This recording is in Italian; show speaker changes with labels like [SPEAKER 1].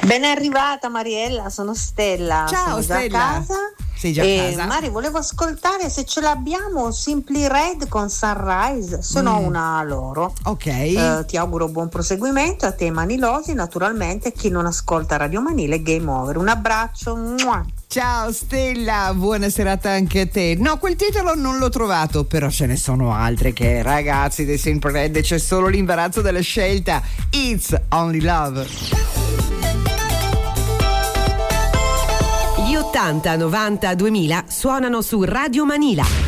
[SPEAKER 1] Ben arrivata Mariella, sono Stella.
[SPEAKER 2] Ciao
[SPEAKER 1] sono già
[SPEAKER 2] Stella.
[SPEAKER 1] a casa.
[SPEAKER 2] Sei già a casa?
[SPEAKER 1] Mari, volevo ascoltare se ce l'abbiamo Simply Red con Sunrise, se no una loro.
[SPEAKER 2] Ok.
[SPEAKER 1] Ti auguro buon proseguimento a te Manilosi, naturalmente chi non ascolta Radio Manile Game Over. Un abbraccio. Mua.
[SPEAKER 2] Ciao Stella, buona serata anche a te. No, quel titolo non l'ho trovato, però ce ne sono altre che, ragazzi, dei Simply Red c'è solo l'imbarazzo della scelta. It's Only Love.
[SPEAKER 3] Gli 80, 90, 2000 suonano su Radio Manila.